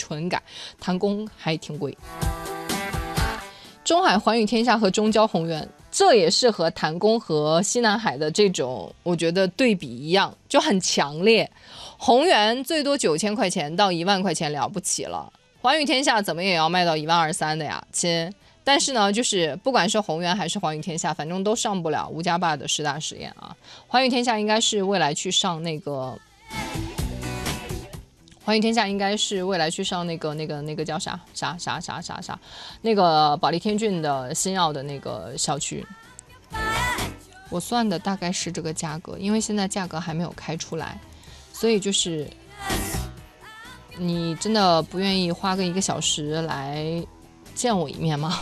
纯改，谈工还挺贵。中海寰宇天下和中交宏源，这也是和谈工和西南海的这种，我觉得对比一样，就很强烈。宏源最多9000块钱到1万块钱了不起了，寰宇天下怎么也要卖到12300的呀，亲。但是呢，就是不管是宏源还是寰宇天下，反正都上不了吴家坝的10大实验啊。寰宇天下应该是未来去上那个。寰宇天下应该是未来去上那个叫啥，那个保利天骏的新药的那个校区。我算的大概是这个价格，因为现在价格还没有开出来，所以就是你真的不愿意花个1个小时来见我一面吗？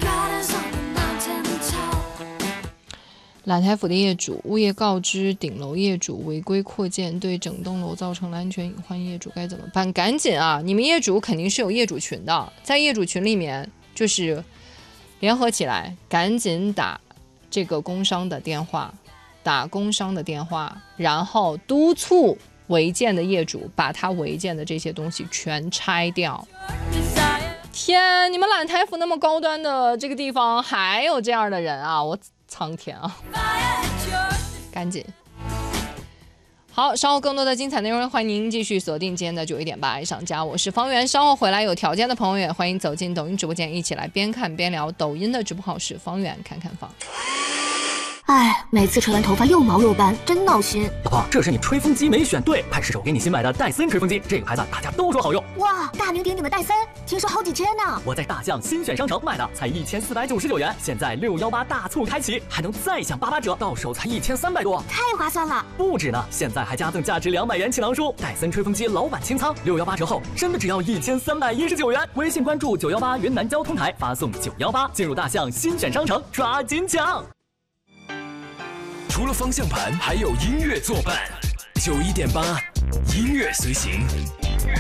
揽台府的业主，物业告知顶楼业主违规扩建，对整栋楼造成了安全隐患，业主该怎么办？赶紧啊！你们业主肯定是有业主群的，在业主群里面就是联合起来，赶紧打这个工商的电话，然后督促违建的业主把他违建的这些东西全拆掉。天，你们揽台府那么高端的这个地方还有这样的人啊！我苍天啊！赶紧。好，稍后更多的精彩内容，欢迎您继续锁定今天的91.8爱上家，我是方圆。稍后回来，有条件的朋友也欢迎走进抖音直播间，一起来边看边聊。抖音的直播号是方圆看看房。 哎，每次吹完头发又毛又斑，真闹心。 老婆，这是你吹风机没选对，派失手给你新买的戴森吹风机，这个牌子大家都说好用。 哇，大名鼎鼎的戴森，听说好几千呢。 我在大象新选商城买的，才1499元，现在618大促开启，还能再享88折，到手才1300多， 太划算了。 不止呢，现在还加赠价值200元气囊书，戴森吹风机老板清仓，618折后真的只要1319元。微信关注918云南交通台，发送918进入大象新选商城，抓紧抢。 除了方向盘，还有音乐作伴。91.8，音乐随行。